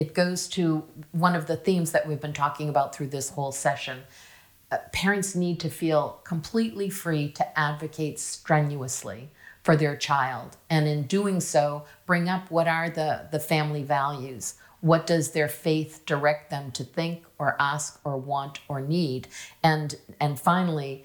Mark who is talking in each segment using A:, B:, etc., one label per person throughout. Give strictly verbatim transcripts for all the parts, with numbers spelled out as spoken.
A: It goes to one of the themes that we've been talking about through this whole session. Uh, parents need to feel completely free to advocate strenuously for their child. And in doing so, bring up what are the, the family values. What does their faith direct them to think or ask or want or need? And, and finally,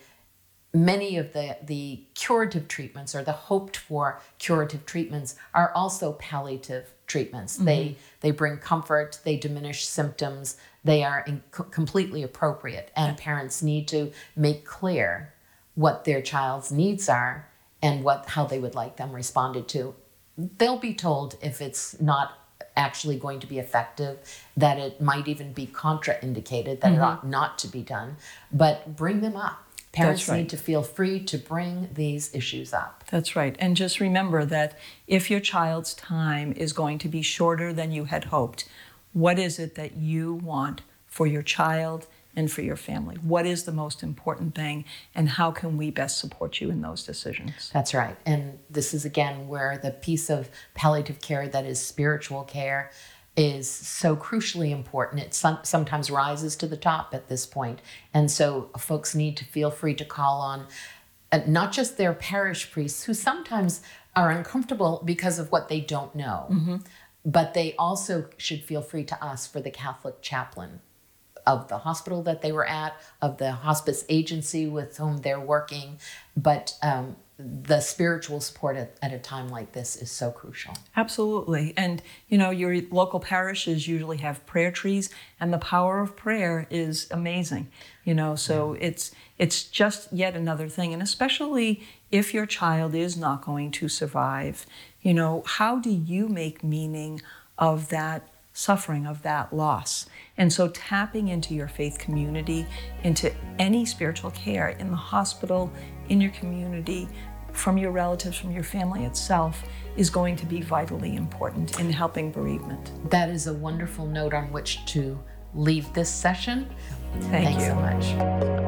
A: many of the, the curative treatments or the hoped for curative treatments are also palliative treatments. Mm-hmm. They, they bring comfort, they diminish symptoms, they are in, completely appropriate. And parents need to make clear what their child's needs are and what how they would like them responded to. They'll be told if it's not actually going to be effective, that it might even be contraindicated, that mm-hmm. it ought not to be done, but bring them up. Parents right. need to feel free to bring these issues up.
B: That's right. And just remember that if your child's time is going to be shorter than you had hoped, what is it that you want for your child and for your family? What is the most important thing, and how can we best support you in those decisions?
A: That's right. And this is, again, where the piece of palliative care that is spiritual care is so crucially important. It some, sometimes rises to the top at this point. And so folks need to feel free to call on uh, not just their parish priests, who sometimes are uncomfortable because of what they don't know, mm-hmm. but they also should feel free to ask for the Catholic chaplain of the hospital that they were at, of the hospice agency with whom they're working. But um, the spiritual support at, at a time like this is so crucial.
B: Absolutely. And, you know, your local parishes usually have prayer trees, and the power of prayer is amazing. You know, so yeah. it's it's just yet another thing. And especially if your child is not going to survive, you know, how do you make meaning of that suffering, of that loss? And so tapping into your faith community, into any spiritual care in the hospital, in your community, from your relatives, from your family itself, is going to be vitally important in helping bereavement.
A: That is a wonderful note on which to leave this session.
B: Thank
A: Thanks
B: you
A: so much.